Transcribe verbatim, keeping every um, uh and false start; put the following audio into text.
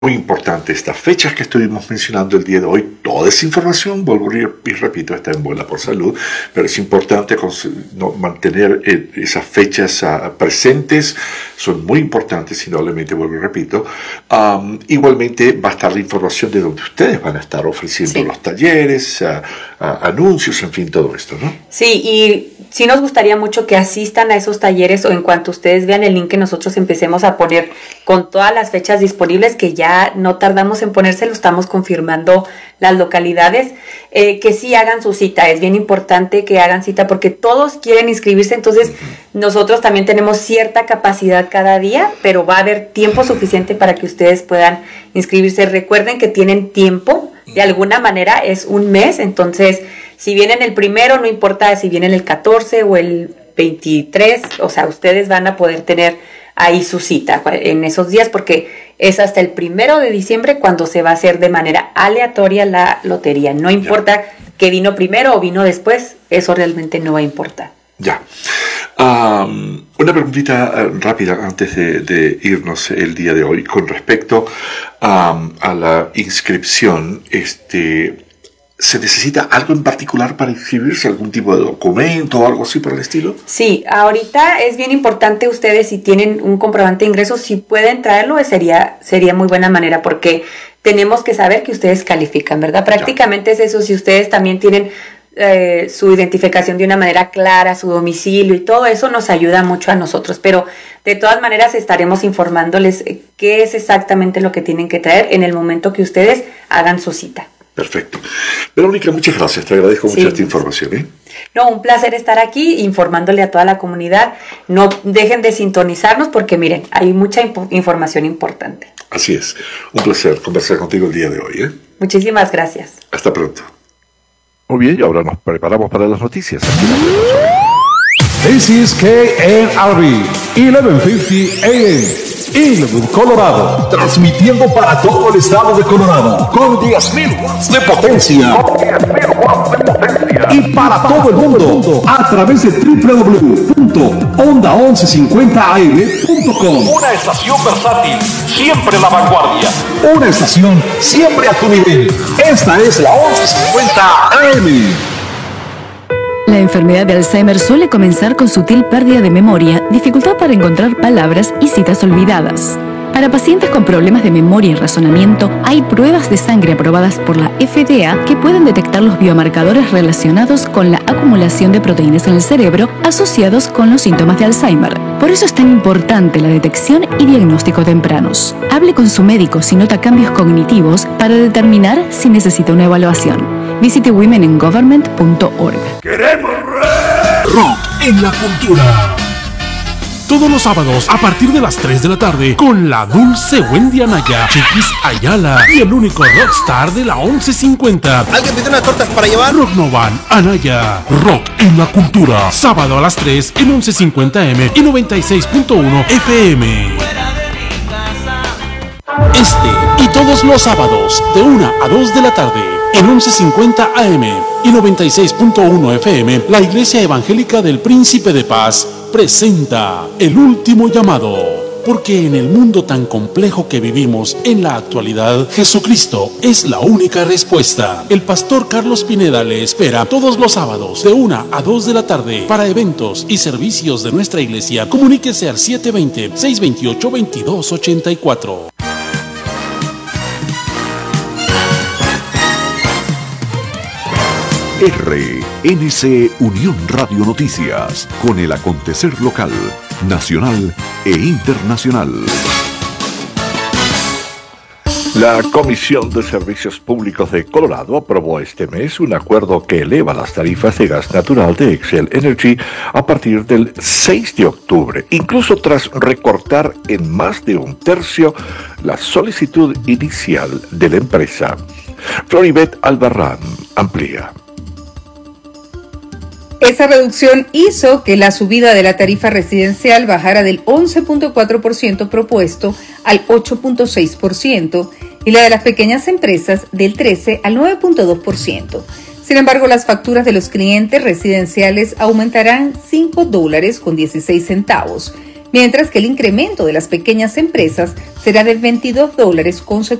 Muy importante, estas fechas que estuvimos mencionando el día de hoy, toda esa información, vuelvo y repito, está en Vuela por Salud, pero es importante no, mantener eh, esas fechas uh, presentes, son muy importantes, indudablemente, vuelvo y repito. Um, igualmente va a estar la información de donde ustedes van a estar ofreciendo sí. los talleres, uh, uh, anuncios, en fin, todo esto, ¿no? Sí, y sí nos gustaría mucho que asistan a esos talleres o en cuanto ustedes vean el link que nosotros empecemos a poner con todas las fechas disponibles, que ya no tardamos en ponérselo, estamos confirmando las localidades, eh, que sí hagan su cita, es bien importante que hagan cita porque todos quieren inscribirse, entonces nosotros también tenemos cierta capacidad cada día, pero va a haber tiempo suficiente para que ustedes puedan inscribirse. Recuerden que tienen tiempo, de alguna manera es un mes, entonces si vienen el primero, no importa si vienen el catorce o el veintitrés, o sea, ustedes van a poder tener ahí su cita en esos días porque es hasta el primero de diciembre cuando se va a hacer de manera aleatoria la lotería. No importa que vino primero o vino después, eso realmente no va a importar. Ya. Um, una preguntita uh, rápida antes de, de irnos el día de hoy con respecto um, a la inscripción. Este, ¿Se necesita algo en particular para inscribirse? ¿Algún tipo de documento o algo así por el estilo? Sí, ahorita es bien importante ustedes, si tienen un comprobante de ingresos, si pueden traerlo, sería, sería muy buena manera porque tenemos que saber que ustedes califican, ¿verdad? Prácticamente ya. Es eso, si ustedes también tienen eh, su identificación de una manera clara, su domicilio y todo eso nos ayuda mucho a nosotros, pero de todas maneras estaremos informándoles qué es exactamente lo que tienen que traer en el momento que ustedes hagan su cita. Perfecto. Verónica, muchas gracias. Te agradezco sí. mucho esta información. ¿eh? No, un placer estar aquí informándole a toda la comunidad. No dejen de sintonizarnos porque, miren, hay mucha imp- información importante. Así es. Un placer conversar contigo el día de hoy. ¿eh? Muchísimas gracias. Hasta pronto. Muy bien, y ahora nos preparamos para las noticias. This is K N R B, eleven fifty A M. Inwood, Colorado, transmitiendo para todo el estado de Colorado con diez mil watts de potencia. Con diez mil watts de potencia. Y para todo el mundo a través de doble u doble u doble u punto onda once cincuenta a m punto com. Una estación versátil, siempre la vanguardia. Una estación siempre a tu nivel. Esta es la once cincuenta A M. La enfermedad de Alzheimer suele comenzar con sutil pérdida de memoria, dificultad para encontrar palabras y citas olvidadas. Para pacientes con problemas de memoria y razonamiento, hay pruebas de sangre aprobadas por la F D A que pueden detectar los biomarcadores relacionados con la acumulación de proteínas en el cerebro asociados con los síntomas de Alzheimer. Por eso es tan importante la detección y diagnóstico tempranos. Hable con su médico si nota cambios cognitivos para determinar si necesita una evaluación. Visite women in government punto org. ¡Queremos rock en la cultura! Todos los sábados a partir de las tres de la tarde con la dulce Wendy Anaya, Chiquis Ayala y el único rockstar de la once cincuenta. ¿Alguien pide unas tortas para llevar? Rock Novan, Anaya, rock en la cultura. Sábado a las tres en once cincuenta A M y noventa y seis punto uno F M. Este y todos los sábados de una a dos de la tarde en once cincuenta A M y noventa y seis punto uno F M, la Iglesia Evangélica del Príncipe de Paz presenta El Último Llamado. Porque en el mundo tan complejo que vivimos en la actualidad, Jesucristo es la única respuesta. El pastor Carlos Pineda le espera todos los sábados de una a dos de la tarde para eventos y servicios de nuestra iglesia. Comuníquese al siete dos cero, seis dos ocho, veintidós ochenta y cuatro. R N C Unión Radio Noticias, con el acontecer local, nacional e internacional. La Comisión de Servicios Públicos de Colorado aprobó este mes un acuerdo que eleva las tarifas de gas natural de Xcel Energy a partir del seis de octubre, incluso tras recortar en más de un tercio la solicitud inicial de la empresa. Floribet Albarrán amplía. Esa reducción hizo que la subida de la tarifa residencial bajara del once punto cuatro por ciento propuesto al ocho punto seis por ciento y la de las pequeñas empresas del trece al nueve punto dos por ciento. Sin embargo, las facturas de los clientes residenciales aumentarán cinco dólares con dieciséis centavos, mientras que el incremento de las pequeñas empresas será de veintidós dólares con